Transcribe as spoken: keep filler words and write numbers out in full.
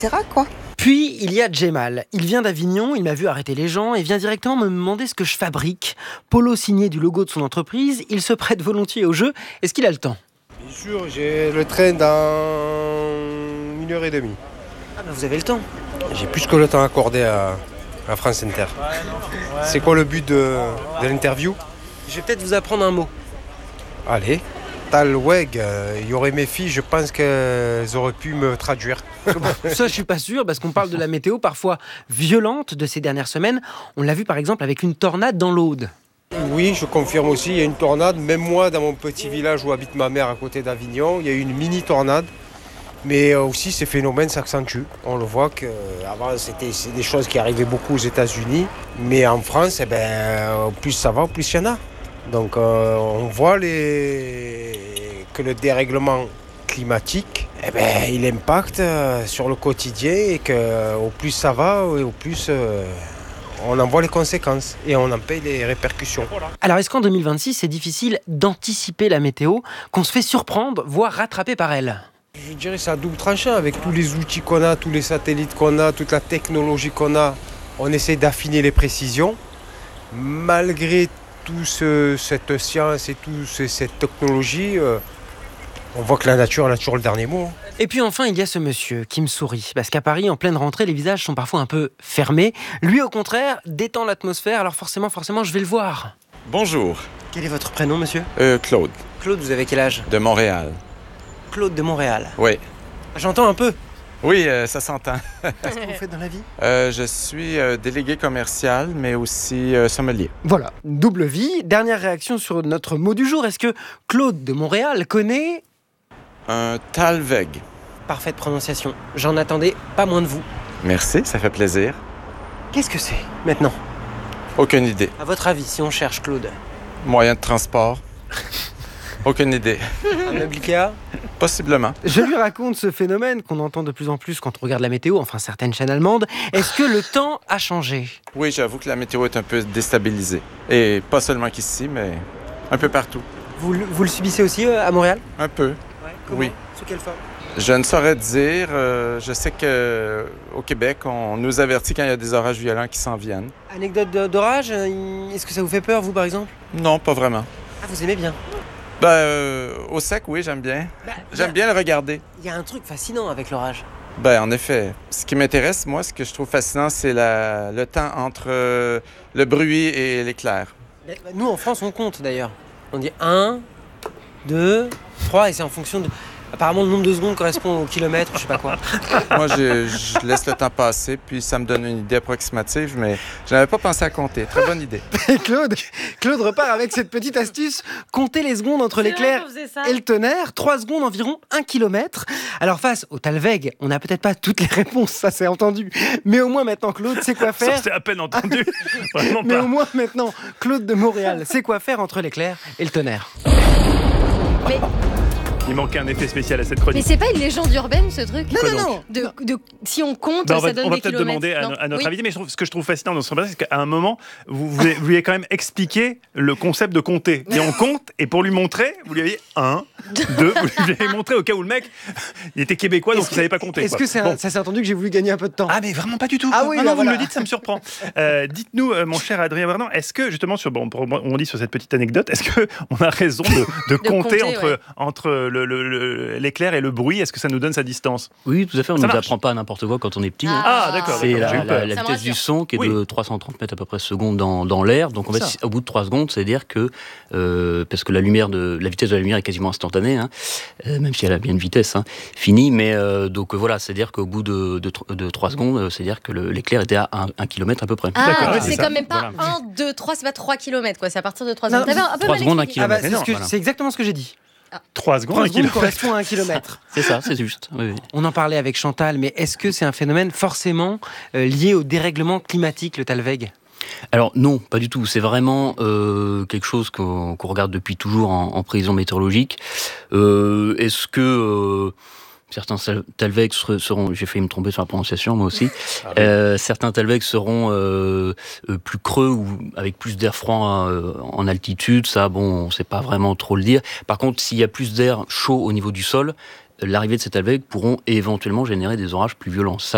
et cetera quoi. Puis, il y a Djemal. Il vient d'Avignon, il m'a vu arrêter les gens et vient directement me demander ce que je fabrique. Polo signé du logo de son entreprise, il se prête volontiers au jeu. Est-ce qu'il a le temps ? Bien sûr, j'ai le train dans une heure et demie. Ah bah vous avez le temps. J'ai plus que le temps accordé à, à France Inter. C'est quoi le but de, de l'interview ? Je vais peut-être vous apprendre un mot. Allez. Talweg, il y aurait mes filles, je pense qu'elles auraient pu me traduire. Ça, je suis pas sûr, parce qu'on parle de la météo parfois violente de ces dernières semaines. On l'a vu par exemple avec une tornade dans l'Aude. Oui, je confirme aussi, il y a une tornade. Même moi, dans mon petit village où habite ma mère à côté d'Avignon, il y a eu une mini-tornade. Mais aussi, ces phénomènes s'accentuent. On le voit qu'avant, c'était c'est des choses qui arrivaient beaucoup aux États-Unis. Mais en France, eh ben, plus ça va, plus il y en a. Donc euh, on voit les... que le dérèglement climatique, eh ben, il impacte euh, sur le quotidien et qu'au plus ça va, au plus euh, on en voit les conséquences et on en paye les répercussions. Alors est-ce qu'en deux mille vingt-six, c'est difficile d'anticiper la météo, qu'on se fait surprendre, voire rattraper par elle ? Je dirais que c'est à double tranchant avec tous les outils qu'on a, tous les satellites qu'on a, toute la technologie qu'on a. On essaie d'affiner les précisions. Malgré toute ce, cette science et toute ce, cette technologie, euh, on voit que la nature, elle a toujours le dernier mot. Et puis enfin, il y a ce monsieur qui me sourit, parce qu'à Paris, en pleine rentrée, les visages sont parfois un peu fermés. Lui, au contraire, détend l'atmosphère, alors forcément, forcément, je vais le voir. Bonjour. Quel est votre prénom, monsieur ? Euh, Claude, Claude, vous avez quel âge ? de Montréal. Claude de Montréal. Oui. J'entends un peu. Oui, euh, ça s'entend. Qu'est-ce que vous faites dans la vie ? Euh, je suis euh, délégué commercial, mais aussi euh, sommelier. Voilà, double vie. Dernière réaction sur notre mot du jour. Est-ce que Claude de Montréal connaît... Un Talweg. Parfaite prononciation. J'en attendais pas moins de vous. Merci, ça fait plaisir. Qu'est-ce que c'est, maintenant ? Aucune idée. À votre avis, si on cherche Claude ? Moyen de transport. Aucune idée. Un meuble Ikea ? Possiblement. Je lui raconte ce phénomène qu'on entend de plus en plus quand on regarde la météo, enfin certaines chaînes allemandes. Est-ce que le temps a changé ? Oui, j'avoue que la météo est un peu déstabilisée. Et pas seulement qu'ici, mais un peu partout. Vous, le- vous le subissez aussi euh, à Montréal ? Un peu. Ouais, Oui. Sous quelle forme ? Je ne saurais dire. euh, je sais qu'au Québec, on nous avertit quand il y a des orages violents qui s'en viennent. Anecdote de- d'orage, euh, est-ce que ça vous fait peur, vous, par exemple ? Non, pas vraiment. Ah, vous aimez bien ? Ben, euh, au sec, oui, j'aime bien. Bah, J'aime bien le regarder. Il y a un truc fascinant avec l'orage. Ben, en effet. Ce qui m'intéresse, moi, ce que je trouve fascinant, c'est la, le temps entre euh, le bruit et l'éclair. Nous, en France, on compte d'ailleurs. On dit un, deux, trois, et c'est en fonction de... Apparemment, le nombre de secondes correspond au kilomètre, je sais pas quoi. Moi, je, je laisse le temps passer, puis ça me donne une idée approximative, mais je n'avais pas pensé à compter. Très bonne idée. Et Claude, Claude repart avec cette petite astuce, compter les secondes entre l'éclair et le tonnerre, trois secondes environ un kilomètre. Alors face au Talweg, on n'a peut-être pas toutes les réponses, ça c'est entendu. Mais au moins maintenant, Claude sait quoi faire. Ça, c'est à peine entendu. Vraiment Mais pas. au moins maintenant, Claude de Montréal sait quoi faire entre l'éclair et le tonnerre. Mais, Il manquait un effet spécial à cette mais chronique. c'est pas une légende urbaine ce truc Non, Quoi non, donc non, de, non. de- Si on compte, Ben, on va, ça donne on va des peut-être kilomètres. demander à, Non. no- à notre Oui. invité, mais je trouve, ce que je trouve fascinant dans ce reportage, c'est qu'à un moment, vous, vous, vous lui avez quand même expliqué le concept de compter. Et on compte, et pour lui montrer, vous lui aviez un, deux, vous lui avez montré au cas où le mec, il était québécois, donc il savait pas compter. Est-ce quoi. que c'est un- Bon. ça s'est entendu que j'ai voulu gagner un peu de temps ? Ah mais vraiment pas du tout. Ah oui, non, bah non, vous voilà. me le dites, ça me surprend. Euh, dites-nous, euh, mon cher Adrien Vernon, est-ce que justement sur, bon, pour- on dit sur cette petite anecdote, est-ce que on a raison de, de compter, compter, entre ouais. entre le- le- le- l'éclair et le bruit? Est-ce que ça nous donne sa distance? Oui, tout à fait. On Ça ne nous marche. apprend pas n'importe quoi quand on est petit. hein. Ah, d'accord, C'est d'accord, j'ai la, eu peur. la- la Ça me vitesse du rassure. son qui est Oui. de trois cent trente mètres à peu près seconde dans, dans l'air. Donc en fait, Ça. si- au bout de trois secondes, c'est-à-dire que euh, parce que la lumière de la vitesse de la lumière est quasiment instantanée, hein, euh, même si elle a bien une vitesse hein, finie. Mais euh, donc euh, voilà, c'est-à-dire qu'au bout de, de, tr- de trois secondes, euh, c'est-à-dire que le- l'éclair était à un, un kilomètre à peu près. Ah, D'accord, donc ouais, c'est c'est ça. quand même pas Voilà. un, deux, trois, c'est pas trois kilomètres, quoi. C'est à partir de trois Non, secondes. T'avais un peu trois mal secondes, un expliqué. Ah bah, kilomètre. c'est, ce que- Voilà. c'est exactement ce que j'ai dit. Trois secondes, trois un secondes kilomètre. correspond à un kilomètre. C'est ça, c'est juste. Oui, oui. On en parlait avec Chantal, mais est-ce que c'est un phénomène forcément euh, lié au dérèglement climatique, le Talweg ? Alors non, pas du tout. C'est vraiment euh, quelque chose qu'on, qu'on regarde depuis toujours en, en prévision météorologique. Euh, est-ce que euh, certains sal- Talweg ser- seront, j'ai failli me tromper sur la prononciation moi aussi, euh, certains Talweg seront euh, euh, plus creux ou avec plus d'air froid euh, en altitude, ça bon, on sait pas vraiment trop le dire. Par contre, s'il y a plus d'air chaud au niveau du sol, l'arrivée de ces Talweg pourront éventuellement générer des orages plus violents. Ça,